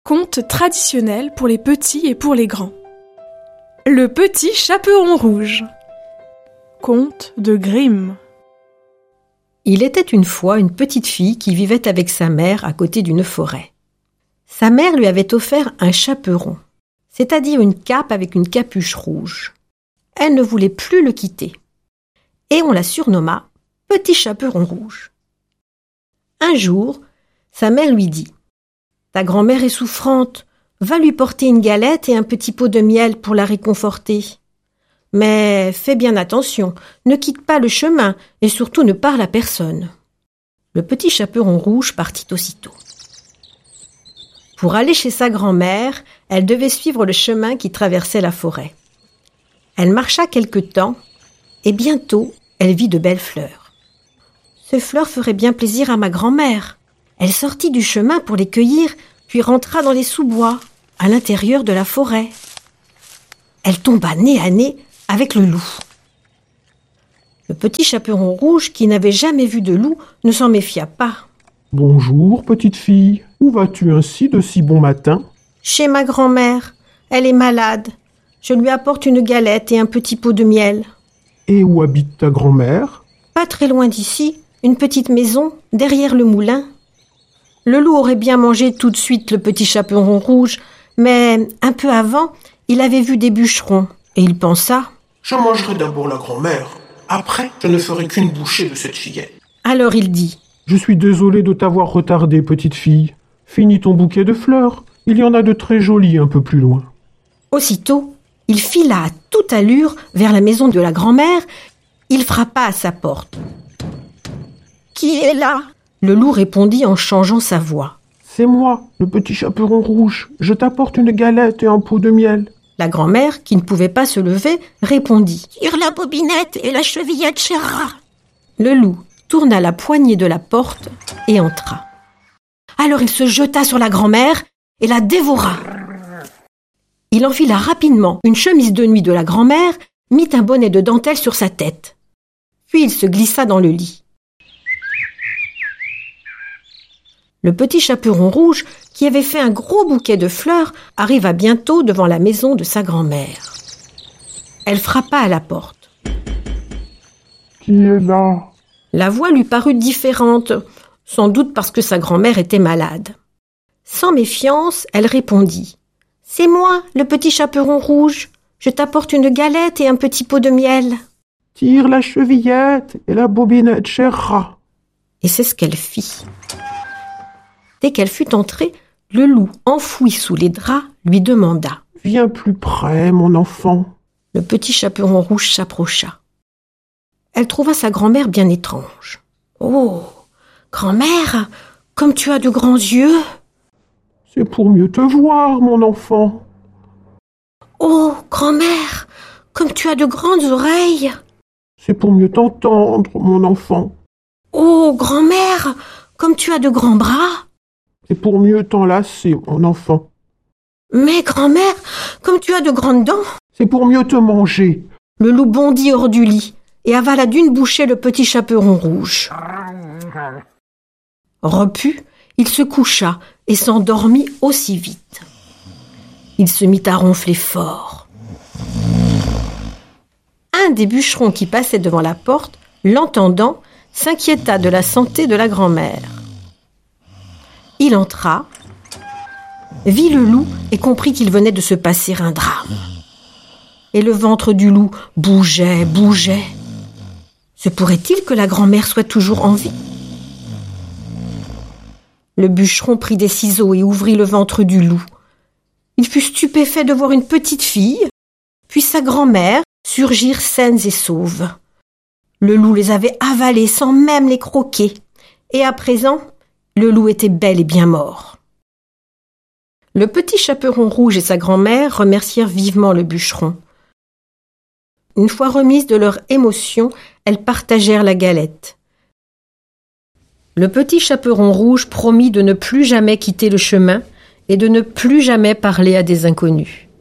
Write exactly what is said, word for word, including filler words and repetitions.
Conte traditionnel pour les petits et pour les grands. Le petit chaperon rouge. Conte de Grimm. Il était une fois une petite fille qui vivait avec sa mère à côté d'une forêt. Sa mère lui avait offert un chaperon, c'est-à-dire une cape avec une capuche rouge. Elle ne voulait plus le quitter. Et on la surnomma « Petit chaperon rouge ». Un jour, sa mère lui dit « Ta grand-mère est souffrante, va lui porter une galette et un petit pot de miel pour la réconforter. Mais fais bien attention, ne quitte pas le chemin et surtout ne parle à personne. » Le petit chaperon rouge partit aussitôt. Pour aller chez sa grand-mère, elle devait suivre le chemin qui traversait la forêt. Elle marcha quelque temps et bientôt elle vit de belles fleurs. Ces fleurs feraient bien plaisir à ma grand-mère. Elle sortit du chemin pour les cueillir, puis rentra dans les sous-bois, à l'intérieur de la forêt. Elle tomba nez à nez avec le loup. Le petit chaperon rouge, qui n'avait jamais vu de loup, ne s'en méfia pas. « Bonjour, petite fille. Où vas-tu ainsi de si bon matin ?»« Chez ma grand-mère. Elle est malade. Je lui apporte une galette et un petit pot de miel. »« Et où habite ta grand-mère ?»« Pas très loin d'ici, une petite maison, derrière le moulin. » Le loup aurait bien mangé tout de suite le petit chaperon rouge, mais un peu avant, il avait vu des bûcherons, et il pensa « Je mangerai d'abord la grand-mère, après je ne ferai qu'une bouchée de cette fillette. » Alors il dit « Je suis désolé de t'avoir retardé, petite fille. Finis ton bouquet de fleurs, il y en a de très jolis un peu plus loin. » Aussitôt, il fila à toute allure vers la maison de la grand-mère. Il frappa à sa porte. « Qui est là ?» Le loup répondit en changeant sa voix. « C'est moi, le petit chaperon rouge. Je t'apporte une galette et un pot de miel. » La grand-mère, qui ne pouvait pas se lever, répondit. « Tire la bobinette et la chevillette serra. » Le loup tourna la poignée de la porte et entra. Alors il se jeta sur la grand-mère et la dévora. Il enfila rapidement une chemise de nuit de la grand-mère, mit un bonnet de dentelle sur sa tête. Puis il se glissa dans le lit. Le petit chaperon rouge, qui avait fait un gros bouquet de fleurs, arriva bientôt devant la maison de sa grand-mère. Elle frappa à la porte. « Qui est là ?» La voix lui parut différente, sans doute parce que sa grand-mère était malade. Sans méfiance, elle répondit. « C'est moi, le petit chaperon rouge. Je t'apporte une galette et un petit pot de miel. »« Tire la chevillette et la bobinette serra. » Et c'est ce qu'elle fit. Dès qu'elle fut entrée, le loup, enfoui sous les draps, lui demanda « Viens plus près, mon enfant. » Le petit chaperon rouge s'approcha. Elle trouva sa grand-mère bien étrange. « Oh, grand-mère, comme tu as de grands yeux !»« C'est pour mieux te voir, mon enfant. »« Oh, grand-mère, comme tu as de grandes oreilles !»« C'est pour mieux t'entendre, mon enfant. »« Oh, grand-mère, comme tu as de grands bras !»« C'est pour mieux t'enlacer, mon enfant. »« Mais, grand-mère, comme tu as de grandes dents !»« C'est pour mieux te manger. » Le loup bondit hors du lit et avala d'une bouchée le petit chaperon rouge. Repu, il se coucha et s'endormit aussi vite. Il se mit à ronfler fort. Un des bûcherons qui passait devant la porte, l'entendant, s'inquiéta de la santé de la grand-mère. Il entra, vit le loup et comprit qu'il venait de se passer un drame. Et le ventre du loup bougeait, bougeait. Se pourrait-il que la grand-mère soit toujours en vie ? Le bûcheron prit des ciseaux et ouvrit le ventre du loup. Il fut stupéfait de voir une petite fille, puis sa grand-mère surgir saines et sauves. Le loup les avait avalées sans même les croquer, et à présent, le loup était bel et bien mort. Le petit chaperon rouge et sa grand-mère remercièrent vivement le bûcheron. Une fois remises de leur émotion, elles partagèrent la galette. Le petit chaperon rouge promit de ne plus jamais quitter le chemin et de ne plus jamais parler à des inconnus.